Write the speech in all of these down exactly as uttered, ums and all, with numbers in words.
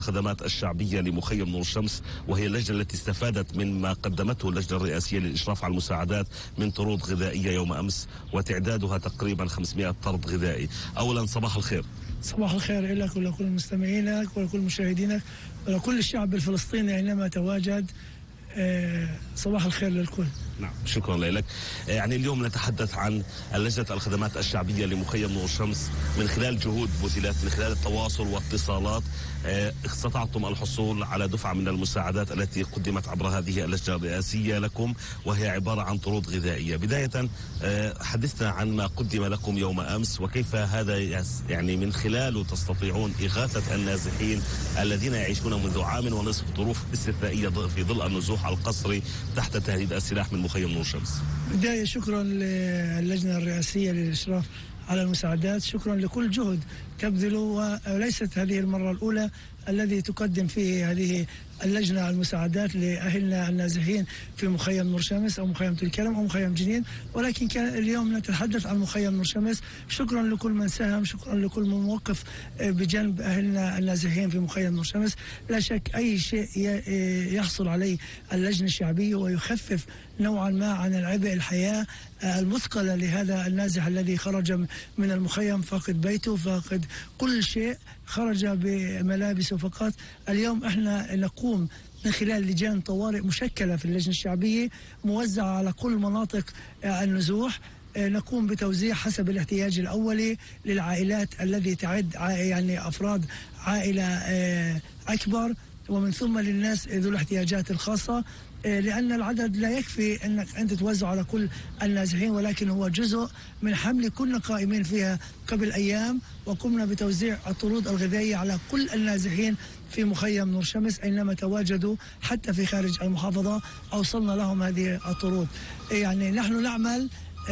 الخدمات الشعبية لمخيم نور الشمس، وهي اللجنة التي استفادت مما قدمته اللجنة الرئاسية للإشراف على المساعدات من طرود غذائية يوم أمس، وتعدادها تقريبا خمسمائة طرد غذائي. أولا صباح الخير. صباح الخير لك ولكل مستمعينك ولكل مشاهدينك ولكل الشعب الفلسطيني أينما تواجد. صباح الخير للكل. نعم، شكرا لك. يعني اليوم نتحدث عن لجنة الخدمات الشعبية لمخيم نور الشمس. من خلال جهود بذلت، من خلال التواصل واتصالات، استطعتم الحصول على دفعة من المساعدات التي قدمت عبر هذه اللجنة الرئاسية لكم، وهي عبارة عن طرود غذائية. بداية حدثنا عن ما قدم لكم يوم أمس، وكيف هذا يعني من خلاله تستطيعون إغاثة النازحين الذين يعيشون منذ عام ونصف ظروف استثنائية في ظل النزوح القسري تحت تهديد السلاح من مخيم نور الشمس. بداية شكرا للجنة الرئاسية للإشراف على المساعدات، شكرا لكل جهد تبذلوا، وليست هذه المرة الأولى الذي تقدم فيه هذه اللجنة المساعدات لأهلنا النازحين في مخيم نور شمس أو مخيم تل كرم أو مخيم جنين، ولكن كان اليوم نتحدث عن مخيم نور شمس. شكرا لكل من ساهم، شكرا لكل من وقف بجنب أهلنا النازحين في مخيم نور شمس. لا شك أي شيء يحصل عليه اللجنة الشعبية ويخفف نوعا ما عن العبء الحياة المثقلة لهذا النازح الذي خرج من المخيم، فاقد بيته، فاقد كل شيء، خرج بملابسه فقط. اليوم احنا نقوم من خلال لجان طوارئ مشكلة في اللجنة الشعبية موزعة على كل مناطق النزوح، نقوم بتوزيع حسب الاحتياج الأولي للعائلات الذي تعد يعني أفراد عائلة أكبر، ومن ثم للناس ذو الاحتياجات الخاصة، لأن العدد لا يكفي أنك أنت توزع على كل النازحين، ولكن هو جزء من حملة كنا قائمين فيها قبل أيام، وقمنا بتوزيع الطرود الغذائية على كل النازحين في مخيم نور شمس أينما تواجدوا، حتى في خارج المحافظة أوصلنا لهم هذه الطرود. يعني نحن نعمل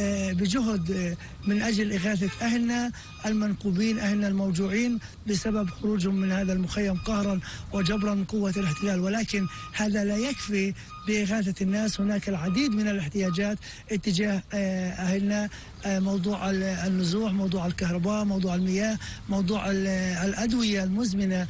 بجهد من أجل إغاثة أهلنا المنكوبين، أهلنا الموجوعين بسبب خروجهم من هذا المخيم قهرا وجبرا من قوة الاحتلال، ولكن هذا لا يكفي بإغاثة الناس. هناك العديد من الاحتياجات اتجاه أهلنا، موضوع النزوح، موضوع الكهرباء، موضوع المياه، موضوع الأدوية المزمنة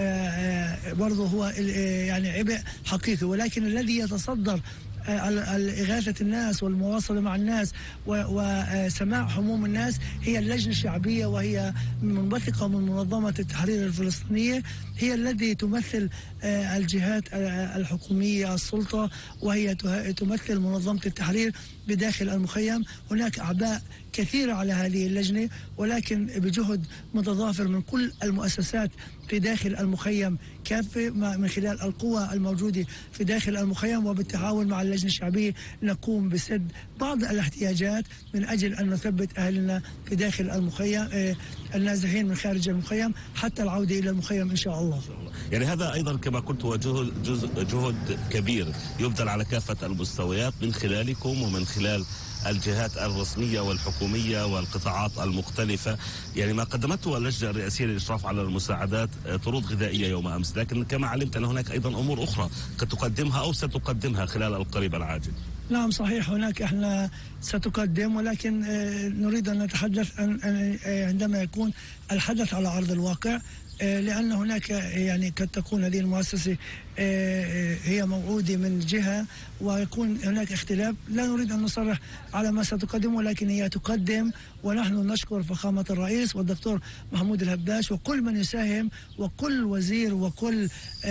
برضه هو يعني عبء حقيقي، ولكن الذي يتصدر إغاثة الناس والمواصلة مع الناس وسماع هموم الناس هي اللجنة الشعبية، وهي منبثقة من منظمة التحرير الفلسطينية، هي التي تمثل الجهات الحكومية السلطة، وهي تمثل منظمة التحرير بداخل المخيم. هناك أعباء كثيرة على هذه اللجنة، ولكن بجهد متضافر من كل المؤسسات في داخل المخيم كافة من خلال القوى الموجودة في داخل المخيم، وبالتعاون مع اللجنة الشعبية نقوم بسد بعض الاحتياجات من أجل أن نثبت أهلنا في داخل المخيم، النازحين من خارج المخيم، حتى العودة إلى المخيم إن شاء الله. يعني هذا أيضا كما قلت هو جهد, جهد كبير يبذل على كافة المستويات من خلالكم ومن خلال الجهات الرسمية والحكومية والقطاعات المختلفة. يعني ما قدمته اللجنة الرئاسية للإشراف على المساعدات طرود غذائية يوم أمس، لكن كما علمت أن هناك أيضا أمور أخرى قد تقدمها أو ستقدمها خلال القريب العاجل. نعم صحيح، هناك احنا ستقدم، ولكن نريد أن نتحدث عن عندما يكون الحدث على أرض الواقع، لأن هناك يعني قد تكون هذه المؤسسة هي موعودة من جهة ويكون هناك اختلاف. لا نريد أن نصرح على ما ستقدم، ولكن هي تقدم، ونحن نشكر فخامة الرئيس والدكتور محمود الهباش وكل من يساهم وكل وزير وكل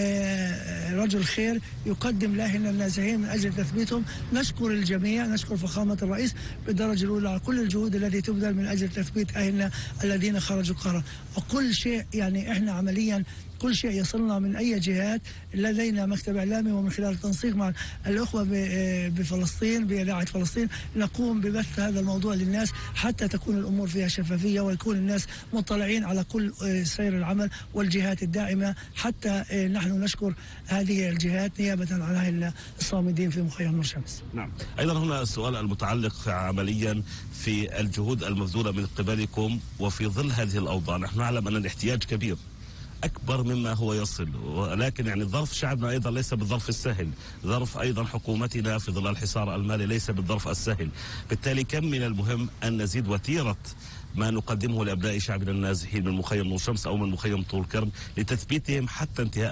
رجل خير يقدم لأهلنا النازحين من أجل تثبيتهم. نشكر الجميع، نشكر فخامة الرئيس بالدرجة الأولى على كل الجهود التي تبذل من أجل تثبيت أهلنا الذين خرجوا قهرا، وكل شيء يعني إحنا عمليا كل شيء يصلنا من أي جهات لدينا مكتب إعلامي، ومن خلال التنسيق مع الأخوة بفلسطين بإذاعة فلسطين نقوم ببث هذا الموضوع للناس حتى تكون الأمور فيها شفافية ويكون الناس مطلعين على كل سير العمل والجهات الداعمة. حتى نحن نشكر هذه الجهات نيابة عن أهل الصامدين في مخيم نور شمس. نعم، أيضا هنا السؤال المتعلق عمليا في الجهود المبذولة من قبلكم وفي ظل هذه الأوضاع. نحن نعلم أن الاحتياج كبير أكبر مما هو يصل، ولكن يعني ظرف شعبنا أيضا ليس بالظرف السهل، ظرف أيضا حكومتنا في ظل الحصار المالي ليس بالظرف السهل. بالتالي كم من المهم أن نزيد وتيرة ما نقدمه لأبناء شعبنا النازحين من مخيم نور شمس أو من مخيم طول كرم لتثبيتهم حتى انتهاء